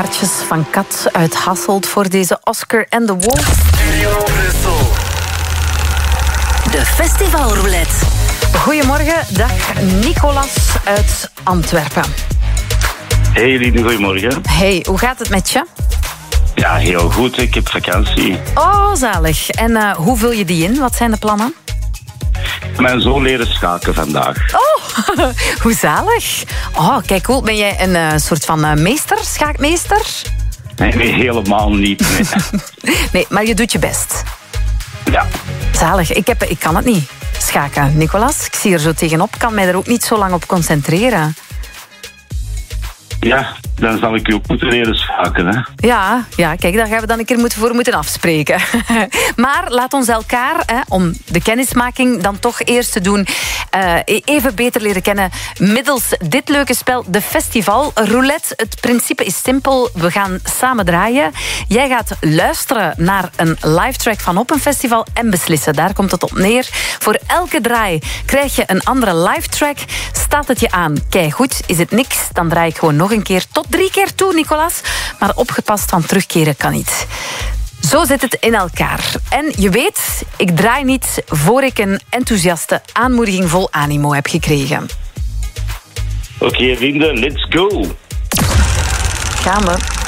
Hartjes van Kat uit Hasselt voor deze Oscar and the Wolf. Studio Brussel. De festivalroulette. Goedemorgen, dag Nicolas uit Antwerpen. Hey Eline, goedemorgen. Hey, hoe gaat het met je? Ja, heel goed. Ik heb vakantie. Oh, zalig. En hoe vul je die in? Wat zijn de plannen? Mijn zoon leren schaken vandaag. Oh, hoe zalig. Oh, kijk, cool. Ben jij een soort van meester, schaakmeester? Nee, helemaal niet. Nee. Nee, maar je doet je best. Ja. Zalig. Ik kan het niet, schaken, Nicolas. Ik zie er zo tegenop. Ik kan mij er ook niet zo lang op concentreren. Ja, dan zal ik u ook moeten leren schaken, hè. Ja, kijk, daar gaan we dan een keer voor moeten afspreken. Maar laat ons elkaar, om de kennismaking dan toch eerst te doen, even beter leren kennen middels dit leuke spel, de Festival Roulette. Het principe is simpel. We gaan samen draaien. Jij gaat luisteren naar een live track van op een festival en beslissen. Daar komt het op neer. Voor elke draai krijg je een andere live track. Staat het je aan? Kijk goed, is het niks? Dan draai ik gewoon nog een keer tot 3 keer toe, Nicolas. Maar opgepast van terugkeren kan niet. Zo zit het in elkaar. En je weet, ik draai niet voor ik een enthousiaste aanmoediging vol animo heb gekregen. Oké, vrienden, let's go. Gaan we.